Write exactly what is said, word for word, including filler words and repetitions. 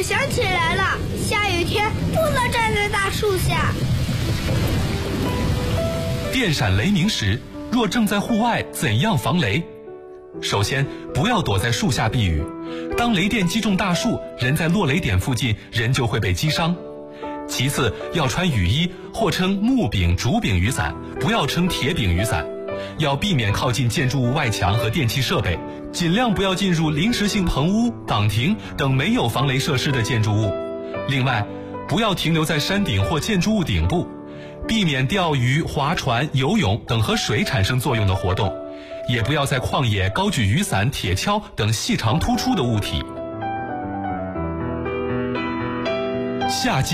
想起来了，下雨天不能站在大树下。 电闪雷鸣时，若正在户外，怎样防雷？首先，不要躲在树下避雨。当雷电击中大树，人在落雷点附近，人就会被击伤。其次，要穿雨衣，或称木柄、竹柄雨伞，不要称铁柄雨伞。要避免靠近建筑物外墙和电气设备，尽量不要进入临时性棚屋、岗亭等没有防雷设施的建筑物。另外，不要停留在山顶或建筑物顶部，避免钓鱼、划船、游泳等和水产生作用的活动，也不要在旷野高举雨伞、铁锹等细长突出的物体。夏季